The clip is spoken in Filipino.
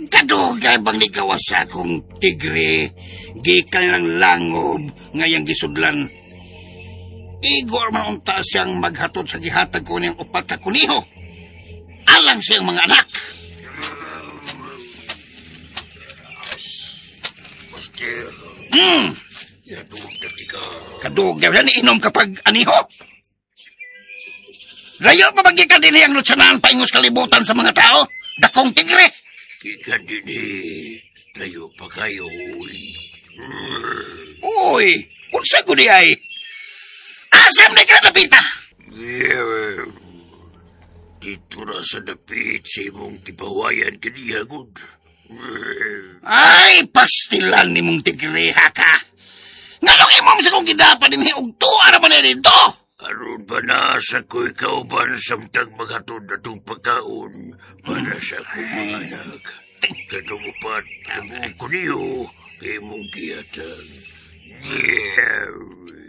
Kadugay bang ligawas sa akong tigre, gikan lang langob, ngayang gisudlan. Igor man unta siyang maghatod sa gihatag ko niyang upat ka kuniho. Alang siyang mga anak. Master, Kadugay na inom kapag aniho. Layo pa bagi ka din ang lutsanan paingos kalibutan sa mga tao? Dakong tigre. ikan din tayo pa kayo. Uy, unsa ko di ay? Asam na ka napita? Dito na sa dapit sa imong tipawayan kaniyagod. Ay, pastilan ni mong tigre, haka. Nganong imong sa kong gidapan ni og tuwa naman na dito? Aron ba na sa ko'y kauban samtang maghatod na itong pagkaon para sa akong mga anak. Katong upat, ang kuniyo, kay mong giyatang.